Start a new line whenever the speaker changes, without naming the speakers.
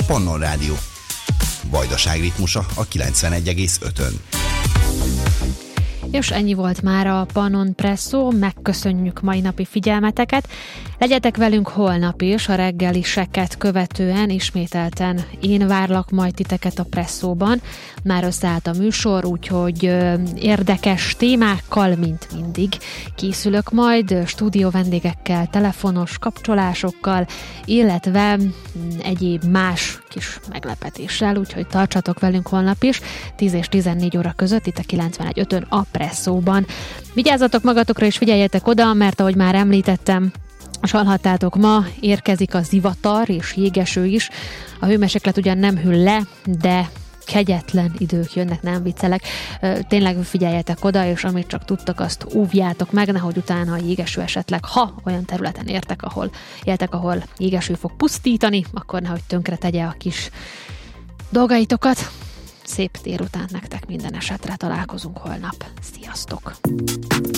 Pannon Rádió. Vajdaság ritmusa a 91,5-ön.
És ennyi volt már a Pannon Presszó, megköszönjük mai napi figyelmeteket. Legyetek velünk holnap is, a reggeliseket követően ismételten én várlak majd titeket a Presszóban. Már összeállt a műsor, úgyhogy érdekes témákkal, mint mindig készülök majd, stúdió vendégekkel, telefonos kapcsolásokkal, illetve egyéb más kis meglepetéssel, úgyhogy tartsatok velünk holnap is, 10 és 14 óra között itt a 91.5-ön a Presszóban. Vigyázzatok magatokra és figyeljetek oda, mert ahogy már említettem, és hallhattátok, ma érkezik a zivatar és jégeső is. A hőmérséklet ugyan nem hűl le, de kegyetlen idők jönnek, nem viccelek. Tényleg figyeljetek oda, és amit csak tudtok, azt óvjátok meg, nehogy utána a jégeső esetleg, ha olyan területen éltek, ahol jégeső fog pusztítani, akkor nehogy tönkre tegye a kis dolgaitokat. Szép délután nektek minden esetre, találkozunk holnap. Sziasztok!